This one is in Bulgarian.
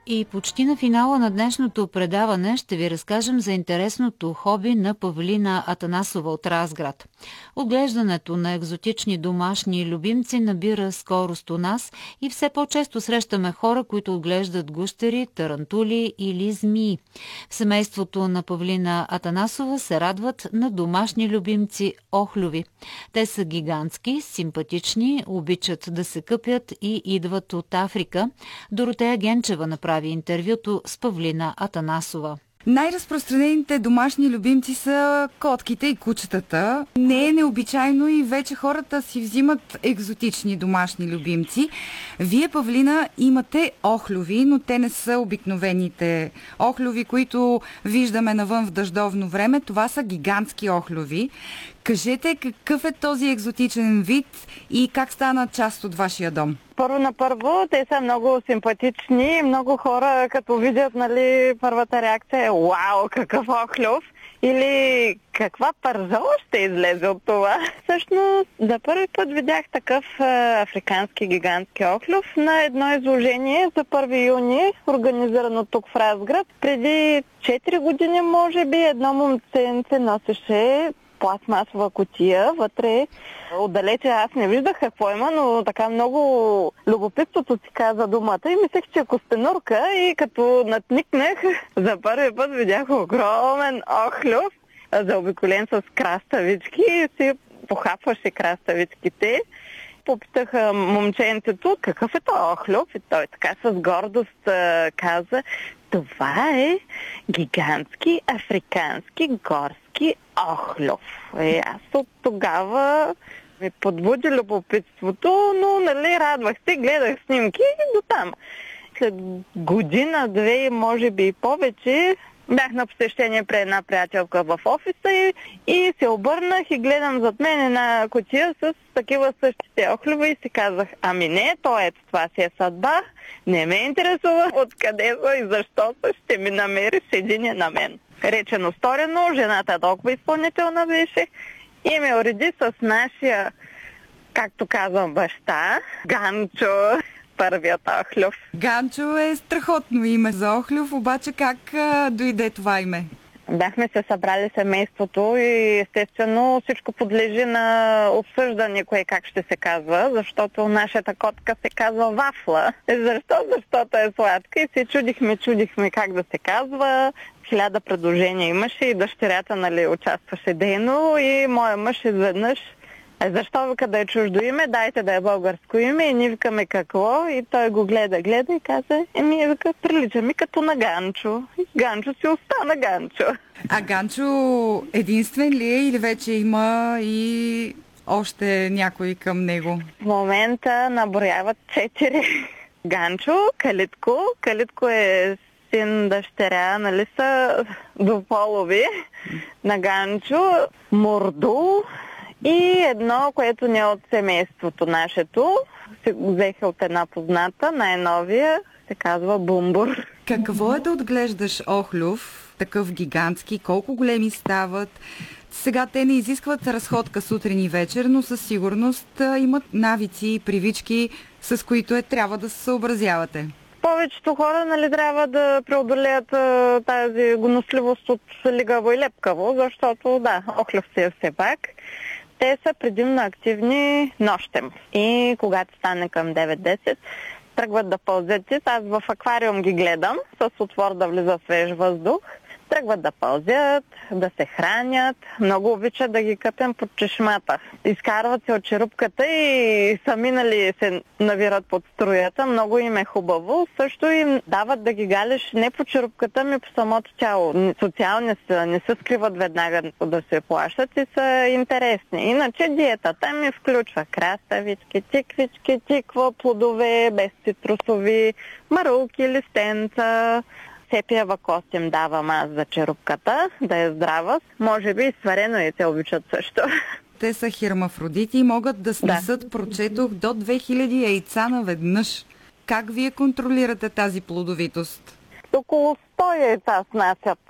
И почти на финала на днешното предаване ще ви разкажем за интересното хоби на Павлина Атанасова от Разград. Отглеждането на екзотични домашни любимци набира скорост у нас и все по-често срещаме хора, които отглеждат гущери, тарантули или змии. В семейството на Павлина Атанасова се радват на домашни любимци охлюви. Те са гигантски, симпатични, обичат да се къпят и идват от Африка. Доротея Генчева направи интервюто с Павлина Атанасова. Най-разпространените домашни любимци са котките и кучетата. Не е необичайно и вече хората си взимат екзотични домашни любимци. Вие, Павлина, имате охлюви, но те не са обикновените охлюви, които виждаме навън в дъждовно време. Това са гигантски охлюви. Кажете, какъв е този екзотичен вид и как стана част от вашия дом? Първо на първо, те са много симпатични. Много хора, като видят, първата реакция е "Вау, какъв охлюв!" или "Каква пържола ще излезе от това?" Всъщност, за първи път видях такъв африкански гигантски охлюв на едно изложение за 1 юни, организирано тук в Разград. Преди 4 години, може би, едно момченце носеше пластмасова кутия, вътре отдалече аз не виждах какво има, но така много любопитството си каза думата и мислех, че е костенурка и като натникнах, за първи път видях огромен охлюв, заобиколен с краставички и си похапваше краставичките. Попитаха момченцето какъв е този охлюв и той така с гордост каза: "Това е гигантски африкански горски охлюв." Аз от тогава ми подбуди любопитството, но радвах се, гледах снимки и дотам. След година-две, може би и повече, бях на посещение при една приятелка в офиса и се обърнах и гледам зад мен една кутия с такива същите охлюви и си казах: "Ами не, това си е съдба, не ме интересува откъде са и защо са, ще ми намериш единия на мен." Речено сторено, жената толкова изпълнителна беше и ме уреди с нашия, както казвам, баща, Ганчо, първият охлюв. Ганчо е страхотно име за охлюв, обаче как дойде това име? Бяхме се събрали семейството и естествено всичко подлежи на обсъждане кое как ще се казва, защото нашата котка се казва Вафла. Защо? Защото е сладка и се чудихме как да се казва. 1000 предложения имаше и дъщерята участваше дейно и моя мъж изведнъж: "Защо да е чуждо име, дайте да е българско име", и ние викаме какво и той го гледа и каза: "Вика, прилича ми като на Ганчо." И Ганчо си остана Ганчо. А Ганчо единствен ли е или вече има и още някой към него? В момента наброяват 4. Ганчо, Калитко. Калитко е син, дъщеря, са двуполови на Ганчо. Морду и едно, което не е от семейството нашето. Се взеха от една позната, най-новия, се казва Бумбур. Какво е да отглеждаш охлюв, такъв гигантски? Колко големи стават? Сега те не изискват разходка сутрин и вечер, но със сигурност имат навици и привички, с които трябва да се съобразявате. Повечето хора трябва да преодолеят тази гоносливост от лигаво и лепкаво, защото охлюв си е все пак. Те са предимно активни нощем и когато стане към 9-10, тръгват да пълзят. Аз в аквариум ги гледам, с отвор да влиза свеж въздух. Тръгват да пълзят, да се хранят. Много обичат да ги къпем под чешмата. Изкарват се от черупката и сами се навират под струята. Много им е хубаво. Също им дават да ги галиш не по черупката, ми по самото тяло. Социални са, не се скриват веднага да се плащат и са интересни. Иначе диетата ми включва краставички, тиквички, тиква, плодове, без цитрусови, марулки, листенца. Сепиева кост им давам аз за черупката, да е здрава. Може би и сварено и те обичат също. Те са хермафродити и могат да снесат, прочетох, до 2000 яйца наведнъж. Как вие контролирате тази плодовитост? Около 100 яйца снасят